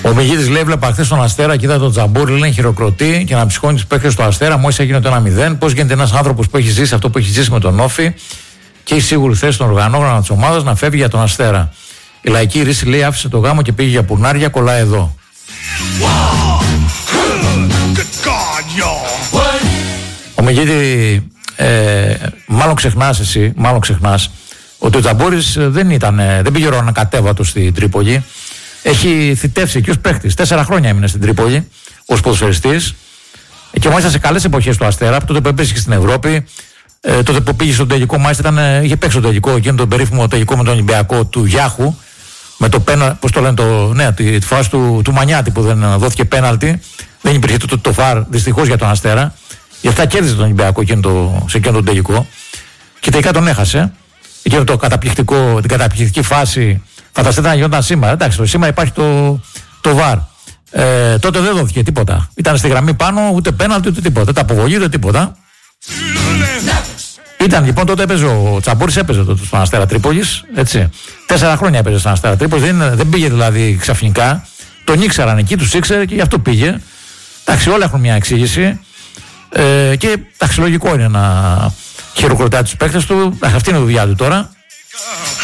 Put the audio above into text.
Ο Μιγίδης λέει: Βλέπα χθες τον Αστέρα και είδα τον Τζαμπούρη να χειροκροτεί και να ψυχώνει τους παίκτες του Αστέρα. Μόλις έγινε το 1-0. Πώς γίνεται ένας άνθρωπος που έχει ζήσει αυτό που έχει ζήσει με τον Όφη και έχει σίγουρη θέση στον οργανόγραμμα της ομάδας να φεύγει για τον Αστέρα? Η λαϊκή ρίση λέει: Άφησε το γάμο και πήγε για πουρνάρια, κολλάει εδώ. Ο Μιγίδη, μάλλον ξεχνάς ότι ο Τζαμπούρης δεν πήγε ανακατέβατο στην Τρίπολη. Έχει θητεύσει και ως παίχτης. 4 χρόνια έμεινε στην Τρίπολη ως ποδοσφαιριστής και μάλιστα σε καλές εποχές του Αστέρα, τότε που έπαιξε στην Ευρώπη, τότε που πήγε στον τελικό, μάλιστα είχε παίξει στον τελικό, εκείνο τον περίφημο τελικό με τον Ολυμπιακό του Γιάχου, με το πέναλτι, πώς το λένε, τη φάση του Μανιάτη που δεν δόθηκε πέναλτι, δεν υπήρχε το φάρ δυστυχώς για τον Αστέρα, γι' αυτά κέρδισε τον Ολυμπιακό σε εκείνο τον τελικό και τελικά τον έχασε. Εκείνο την καταπληκτική φάση. Φανταστείτε να γινόταν σήμερα. Εντάξει, σήμερα υπάρχει το VAR. Τότε δεν δόθηκε τίποτα. Ήταν στη γραμμή πάνω, ούτε πέναλτι ούτε τίποτα. Ούτε αποβολή ούτε τίποτα. Ήταν λοιπόν τότε ο Τσαμπούρης έπαιζε τότε στον Αστέρα Τρίπολης. 4 χρόνια έπαιζε στον Αστέρα Τρίπολης. Δεν πήγε δηλαδή ξαφνικά. Τον ήξεραν εκεί, τους ήξερε και γι' αυτό πήγε. Εντάξει, όλα έχουν μια εξήγηση. Και εντάξει, λογικό είναι να χειροκροτάει τους παίκτες του. Αυτή είναι η δουλειά του τώρα.